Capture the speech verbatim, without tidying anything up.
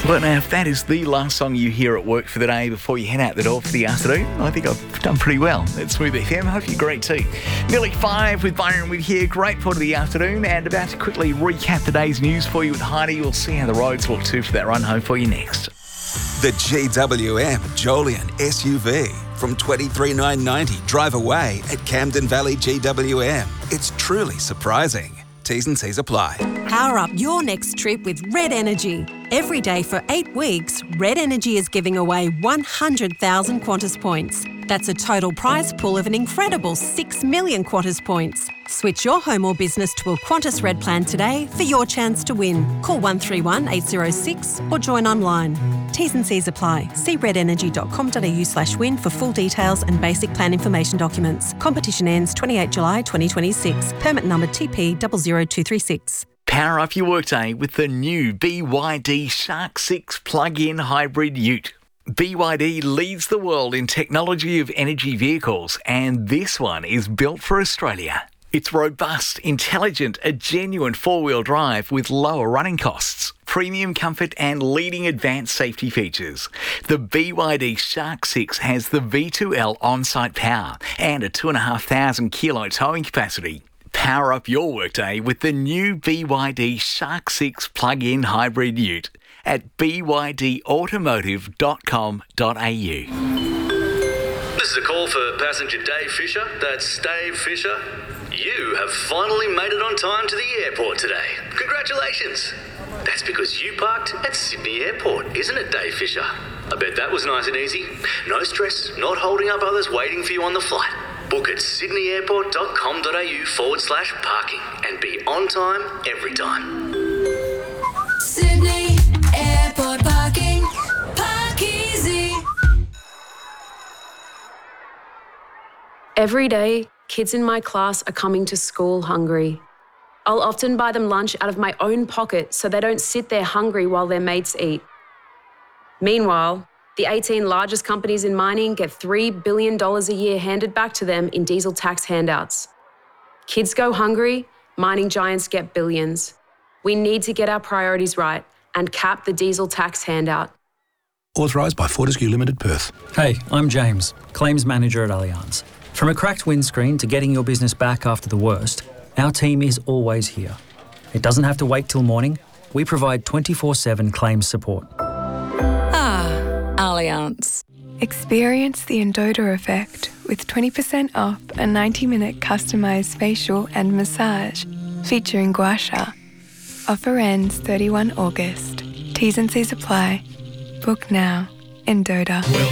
But now, if that is the last song you hear at work for the day before you head out the door for the afternoon, I think I've done pretty well. It's Smooth F M. Hope you're great too. Nearly five with Byron with here. Great part of the afternoon, and about to quickly recap the day's news for you with Heidi. We'll see how the roads look too for that run home for you next. The G W M Jolian S U V from twenty-three thousand nine hundred ninety dollars drive away at Camden Valley G W M. It's truly surprising. T's and C's apply. Power up your next trip with Red Energy. Every day for eight weeks, Red Energy is giving away one hundred thousand Qantas points. That's a total prize pool of an incredible six million Qantas points. Switch your home or business to a Qantas Red plan today for your chance to win. Call one three one eight zero six or join online. T's and C's apply. See redenergy.com.au slash win for full details and basic plan information documents. Competition ends twenty-eighth July twenty twenty-six. Permit number T P zero zero two three six. Power up your workday with the new B Y D Shark six plug-in hybrid ute. B Y D leads the world in technology of energy vehicles, and this one is built for Australia. It's robust, intelligent, a genuine four-wheel drive with lower running costs, premium comfort and leading advanced safety features. The B Y D Shark six has the V two L on-site power and a two thousand five hundred kilo towing capacity. Power up your workday with the new B Y D Shark six plug-in hybrid ute at b y d automotive dot com dot a u. This is a call for passenger Dave Fisher. That's Dave Fisher. You have finally made it on time to the airport today. Congratulations. That's because you parked at Sydney Airport, isn't it, Dave Fisher? I bet that was nice and easy. No stress, not holding up others waiting for you on the flight. Book at sydneyairport.com.au forward slash parking and be on time every time. Sydney Airport parking. Park easy. Every day, kids in my class are coming to school hungry. I'll often buy them lunch out of my own pocket so they don't sit there hungry while their mates eat. Meanwhile, the eighteen largest companies in mining get three billion dollars a year handed back to them in diesel tax handouts. Kids go hungry, mining giants get billions. We need to get our priorities right and cap the diesel tax handout. Authorised by Fortescue Limited, Perth. Hey, I'm James, Claims Manager at Allianz. From a cracked windscreen to getting your business back after the worst, our team is always here. It doesn't have to wait till morning. We provide twenty-four seven claims support. Allianz. Experience the Endota effect with twenty percent off a ninety minute customised facial and massage featuring gua sha. Offer ends thirty-first of August. T's and C's apply. Book now. Endota.